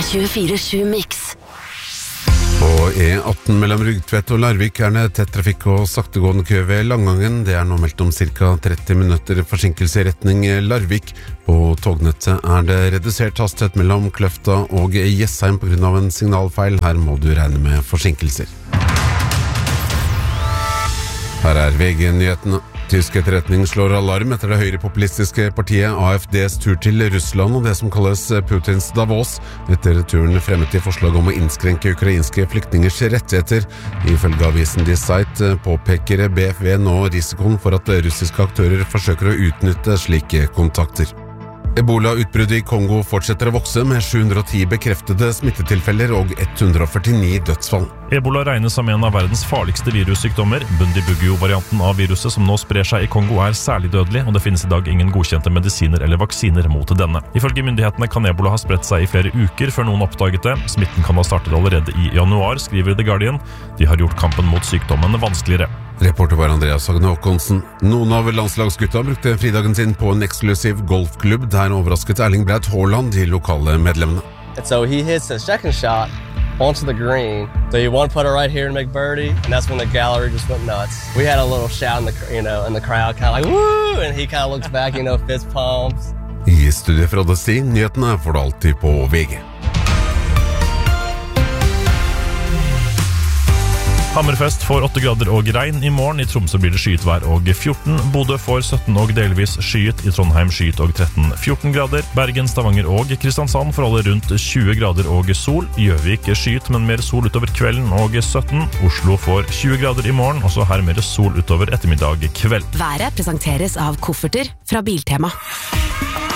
24/7 Mix. På E18 mellom Rugtvedt og Larvik det tett trafikk og saktegående kø ved Langangen. Det nå meldt om ca. 30 minutter forsinkelse i retning Larvik. På tognettet det redusert hastighet mellom Kløfta og Jessheim på grunn av en signalfeil. Her må du regne med forsinkelser. Her VG-nyhetene. Tysk etterretning slår alarm etter det høyrepopulistiske partiet AFDs tur til Russland og det som kalles Putins Davos. Etter turen fremmet de forslag om å innskrenke ukrainske flyktningers rettigheter. Ifølge avisen Die Zeit påpeker BFV nå risikoen for at russiske aktører forsøker å utnytte slike kontakter. Ebola-utbruddet i Kongo fortsetter å vokse med 710 bekreftede smittetilfeller og 149 dødsfall. Ebola regnes som en av verdens farligste virussykdommer. Bundibugyo-varianten av viruset som nå sprer seg i Kongo særlig dødelig, og det finnes i dag ingen godkjente medisiner eller vaksiner mot denne. Ifølge myndighetene kan Ebola ha spredt seg i flere uker før noen oppdaget det. Smitten kan ha startet allerede i januar, skriver The Guardian. De har gjort kampen mot sykdommen vanskeligere. Reporter var Andreas Hagne Håkonsen. Noen av landslagsgutta brukte fridagen sin på en eksklusiv golfklubb. Der overrasket Erling Braut Haaland de lokale medlemmene. And so he hits the second shot onto the green. So he one putter right here to make birdie, and that's when the gallery just went nuts. We had a little shout in the crowd, kind of like woo, and he kind of looks back, fist palms. I studiet fra Odyssey, nyhetene får du alltid på VG. Hammerfest får 8 grader og regn i morgen. I Tromsø blir det skyet vær og 14. Bodø får 17 og delvis skyet. I Trondheim skyet og 13-14 grader. Bergen, Stavanger og Kristiansand får alle rundt 20 grader og sol. Gjøvik skyet, men mer sol utover kvelden og 17. Oslo får 20 grader i morgen, og så her mer sol utover ettermiddag kveld. Været presenteres av kofferter fra Biltema.